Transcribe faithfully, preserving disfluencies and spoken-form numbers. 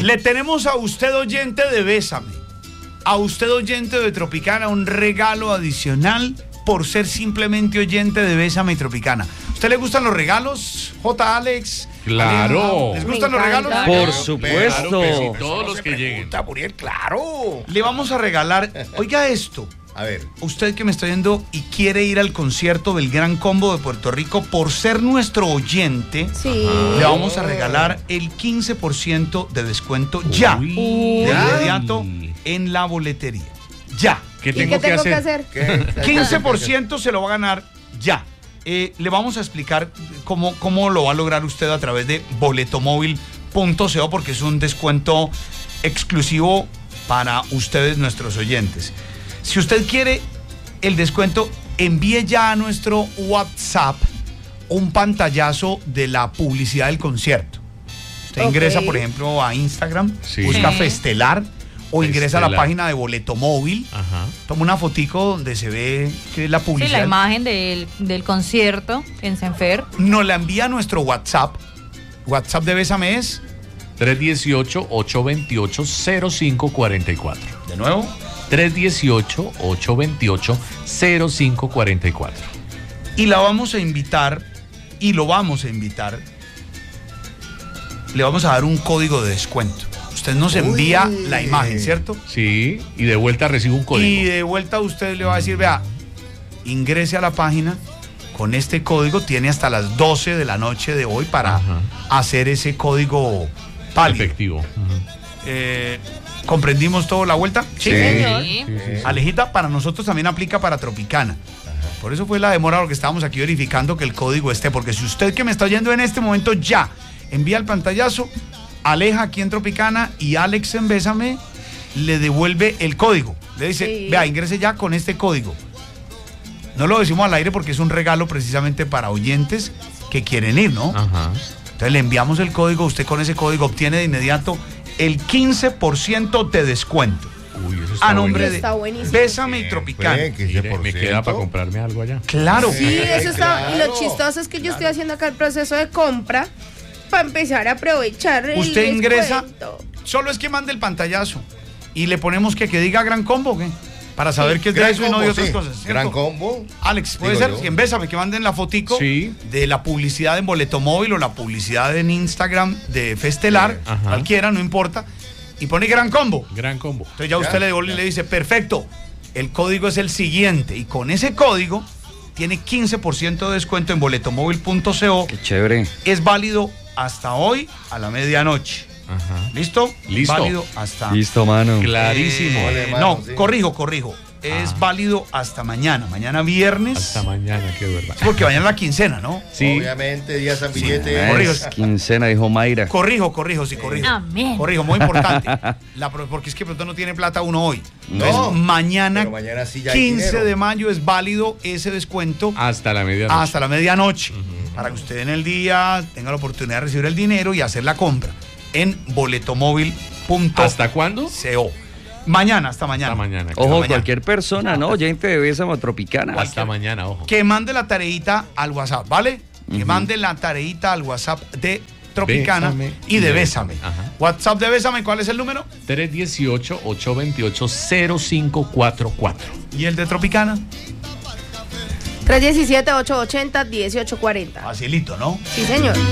Le tenemos a usted, oyente de Bésame, a usted, oyente de Tropicana, un regalo adicional por ser simplemente oyente de Bésame y Tropicana. ¿A usted le gustan los regalos, J. Alex? Claro. ¿Les gustan los regalos? Por supuesto. Claro que sí, todos los que lleguen. Muriel, claro. Le vamos a regalar, oiga esto. A ver. Usted que me está viendo y quiere ir al concierto del Gran Combo de Puerto Rico, por ser nuestro oyente, Sí. le vamos a regalar el quince por ciento de descuento ya, Uy, de ya. inmediato en la boletería. Ya. ¿Qué ¿Y tengo, qué tengo que hacer? que hacer? ¿Qué? quince por ciento se lo va a ganar ya. Eh, le vamos a explicar cómo, cómo lo va a lograr usted a través de boletomóvil punto co, porque es un descuento exclusivo para ustedes, nuestros oyentes. Si usted quiere el descuento, envíe ya a nuestro WhatsApp un pantallazo de la publicidad del concierto. Usted Ok. ingresa, por ejemplo, a Instagram, Sí. busca Sí. Festelar o ingresa a la Festelar. página de Boletomóvil, Ajá. toma una fotico donde se ve que es la Sí, publicidad. la imagen del, del concierto en Senfer. Nos la envía a nuestro WhatsApp. WhatsApp de Bésame es, tres uno ocho, ocho dos ocho, cero cinco cuatro cuatro. de nuevo, tres uno ocho, ocho dos ocho, cero cinco cuatro cuatro. y la vamos a invitar, y lo vamos a invitar, le vamos a dar un código de descuento. Usted nos envía Uy. la imagen, ¿cierto? Sí, y de vuelta recibo un código. Y de vuelta usted le va a decir, vea, ingrese a la página con este código, tiene hasta las doce de la noche de hoy para Ajá. hacer ese código pálido. Efectivo. Ujú. Eh, ¿Comprendimos toda la vuelta? Sí, señor. Sí, sí, sí. Alejita, para nosotros también aplica para Tropicana. Por eso fue la demora, porque estábamos aquí verificando que el código esté, porque si usted que me está oyendo en este momento ya envía el pantallazo, Aleja aquí en Tropicana y Alex en Bésame le devuelve el código. Le dice, Sí. vea, ingrese ya con este código. No lo decimos al aire porque es un regalo precisamente para oyentes que quieren ir, ¿no? Ajá. Entonces le enviamos el código, usted con ese código obtiene de inmediato el quince por ciento de descuento. Uy, eso está A nombre bueno. de Está buenísimo. Bésame y Tropicana. Pues, Mire, me queda para comprarme algo allá. Claro. Sí, eso está. Y lo Claro, chistoso es que yo estoy haciendo acá el proceso de compra para empezar a aprovechar el Usted ingresa, descuento. solo es que mande el pantallazo y le ponemos que, que diga Gran Combo, ¿qué? Para saber que es de Gran eso y no de combo, otras sí. cosas. ¿cierto? Gran combo. Alex, puede Digo ser, yo. si en Bésame que manden la fotico Sí. de la publicidad en Boletomóvil o la publicidad en Instagram de Festelar, Ajá. cualquiera, no importa, y pone Gran Combo. Gran combo. Entonces ya Ya, usted le devuelve y ya. le dice, perfecto, el código es el siguiente, y con ese código tiene quince por ciento de descuento en boletomóvil punto co. Qué chévere. Es válido hasta hoy a la medianoche. Ajá. ¿Listo? Listo. Válido hasta... Listo, mano. Clarísimo. Eh, Vale, mano, no, sí. corrijo, corrijo. Es Ah. válido hasta mañana. Mañana viernes. Hasta mañana, qué verdad. Porque mañana es la quincena, ¿no? Sí. Obviamente, día San Billete. Ah, corrijo. es quincena, dijo Mayra. Corrijo, corrijo, sí, corrijo. Amén. Corrijo, muy importante. La pro- porque es que pronto no tiene plata uno hoy. Entonces, No, mañana, pero mañana sí ya hay quince dinero. de mayo, es válido ese descuento Hasta la medianoche. hasta la medianoche. Para que usted en el día tenga la oportunidad de recibir el dinero y hacer la compra en boletomóvil punto co. ¿Hasta cuándo? Mañana, hasta mañana. Hasta mañana. Ojo, mañana. cualquier persona, ¿no? Oyente de Bésame o Tropicana. Hasta mañana, ojo. Que mande la tareita al WhatsApp, ¿vale? Que mande la tareita al WhatsApp de Tropicana Bésame y de Bésame. Ajá. WhatsApp de Bésame, ¿cuál es el número? tres uno ocho, ocho dos ocho, cero cinco cuatro cuatro. ¿Y el de Tropicana? tres uno siete, ocho ocho cero, uno ocho cuatro cero. Facilito, ¿no? Sí, señor.